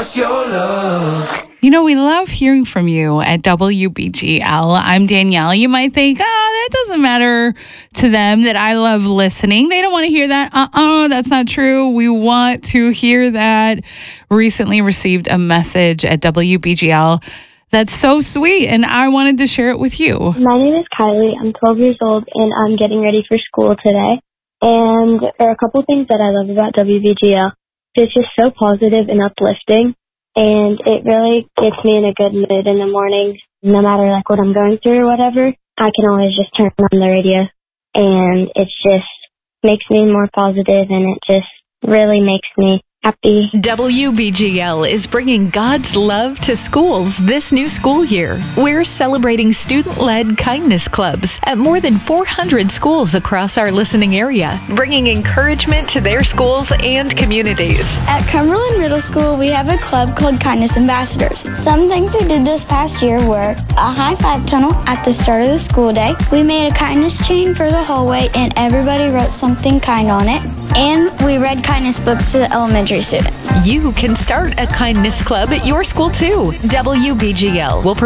just your love. You know, we love hearing from you at WBGL. I'm Danielle. You might think, that doesn't matter to them that I love listening. They don't want to hear that. That's not true. We want to hear that. Recently received a message at WBGL that's so sweet, and I wanted to share it with you. My name is Kylie. I'm 12 years old, and I'm getting ready for school today. And there are a couple things that I love about WBGL. It's just so positive and uplifting. And it really gets me in a good mood in the morning. No matter like what I'm going through or whatever, I can always just turn on the radio. And it just makes me more positive, and it just really makes me happy. WBGL is bringing God's love to schools this new school year. We're celebrating student-led kindness clubs at more than 400 schools across our listening area, bringing encouragement to their schools and communities. At Cumberland Middle School, we have a club called Kindness Ambassadors. Some things we did this past year were a high five tunnel at the start of the school day. We made a kindness chain for the hallway, and everybody wrote something kind on it. And we read kindness books to the elementary students. You can start a kindness club at your school too. WBGL will